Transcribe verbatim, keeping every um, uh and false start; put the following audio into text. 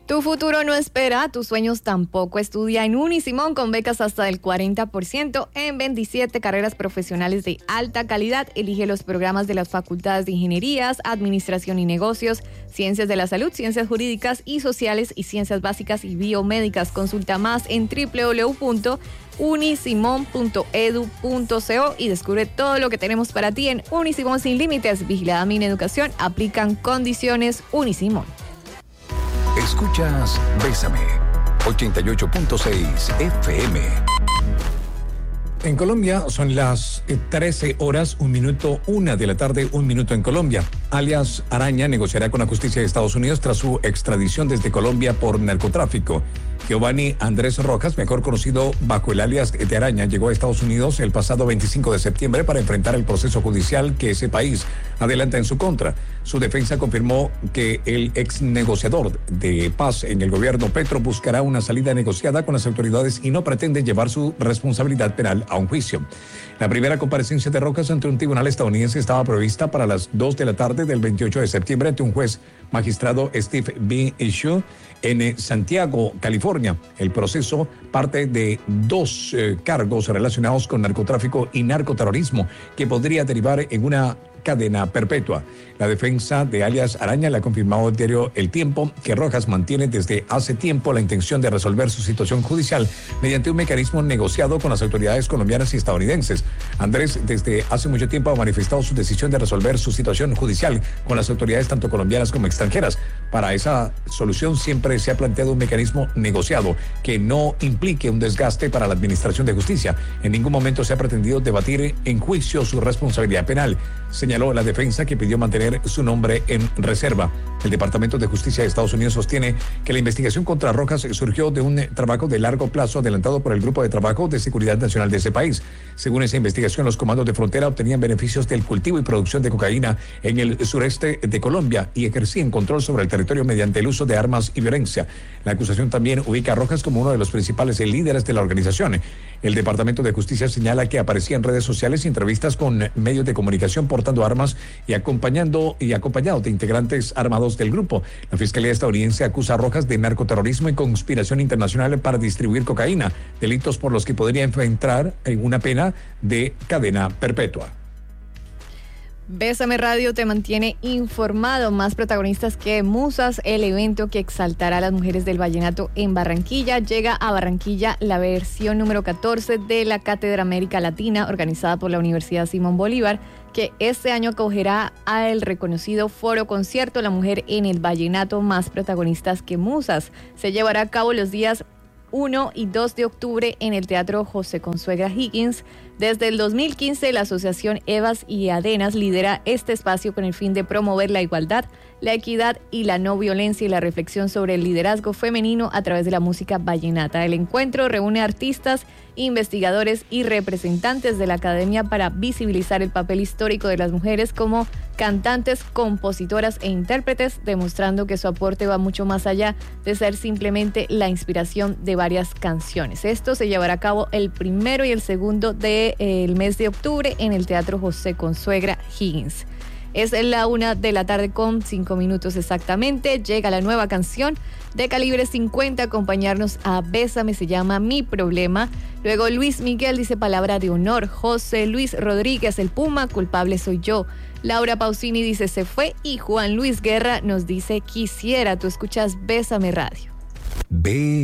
Tu futuro no espera, tus sueños tampoco. Estudia en Unisimón con becas hasta del cuarenta por ciento en veintisiete carreras profesionales de alta calidad. Elige los programas de las facultades de Ingenierías, Administración y Negocios, Ciencias de la Salud, Ciencias Jurídicas y Sociales y Ciencias Básicas y Biomédicas. Consulta más en doble u doble u doble u punto unisimón punto edu punto co y descubre todo lo que tenemos para ti en Unisimón Sin Límites. Vigilada Mineducación, aplican condiciones. Unisimón. Escuchas Bésame, ochenta y ocho punto seis F M. En Colombia son las trece horas, un minuto, una de la tarde, un minuto en Colombia. Alias Araña negociará con la justicia de Estados Unidos tras su extradición desde Colombia por narcotráfico. Giovanni Andrés Rojas, mejor conocido bajo el alias de Araña, llegó a Estados Unidos el pasado veinticinco de septiembre para enfrentar el proceso judicial que ese país adelanta en su contra. Su defensa confirmó que el ex negociador de paz en el gobierno Petro buscará una salida negociada con las autoridades y no pretende llevar su responsabilidad penal a un juicio. La primera comparecencia de Rojas ante un tribunal estadounidense estaba prevista para las dos de la tarde del veintiocho de septiembre ante un juez magistrado Steve B. Shu en Santiago, California. El proceso parte de dos eh, cargos relacionados con narcotráfico y narcoterrorismo que podría derivar en una cadena perpetua. La defensa de alias Araña le ha confirmado el diario El Tiempo que Rojas mantiene desde hace tiempo la intención de resolver su situación judicial mediante un mecanismo negociado con las autoridades colombianas y estadounidenses. Andrés desde hace mucho tiempo ha manifestado su decisión de resolver su situación judicial con las autoridades tanto colombianas como extranjeras. Para esa solución siempre se ha planteado un mecanismo negociado que no implique un desgaste para la administración de justicia. En ningún momento se ha pretendido debatir en juicio su responsabilidad penal, señaló la defensa, que pidió mantener su nombre en reserva. El Departamento de Justicia de Estados Unidos sostiene que la investigación contra Rojas surgió de un trabajo de largo plazo adelantado por el Grupo de Trabajo de Seguridad Nacional de ese país. Según esa investigación, los comandos de frontera obtenían beneficios del cultivo y producción de cocaína en el sureste de Colombia y ejercían control sobre el territorio mediante el uso de armas y violencia. La acusación también ubica a Rojas como uno de los principales líderes de la organización. El Departamento de Justicia señala que aparecía en redes sociales y entrevistas con medios de comunicación portando armas y acompañando y acompañado de integrantes armados del grupo. La Fiscalía estadounidense acusa a Rojas de narcoterrorismo y conspiración internacional para distribuir cocaína, delitos por los que podría enfrentar una pena de cadena perpetua. Bésame Radio te mantiene informado. Más protagonistas que musas. El evento que exaltará a las mujeres del vallenato en Barranquilla. Llega a Barranquilla la versión número catorce de la Cátedra América Latina, organizada por la Universidad Simón Bolívar, que este año acogerá al reconocido Foro Concierto La Mujer en el Vallenato, más protagonistas que musas. Se llevará a cabo los días uno y dos de octubre en el Teatro José Consuegra Higgins. Desde el dos mil quince, la asociación Evas y Adenas lidera este espacio con el fin de promover la igualdad, la equidad y la no violencia y la reflexión sobre el liderazgo femenino a través de la música vallenata. El encuentro reúne artistas, investigadores y representantes de la academia para visibilizar el papel histórico de las mujeres como cantantes, compositoras e intérpretes, demostrando que su aporte va mucho más allá de ser simplemente la inspiración de varias canciones. Esto se llevará a cabo el primero y el segundo de el mes de octubre en el Teatro José Consuegra Higgins. Es la una de la tarde con cinco minutos exactamente. Llega la nueva canción de Calibre cincuenta a acompañarnos a Bésame, se llama Mi Problema. Luego Luis Miguel dice Palabra de Honor. José Luis Rodríguez, El Puma, Culpable Soy Yo. Laura Pausini dice Se Fue. Y Juan Luis Guerra nos dice Quisiera. Tú escuchas Bésame Radio. Ve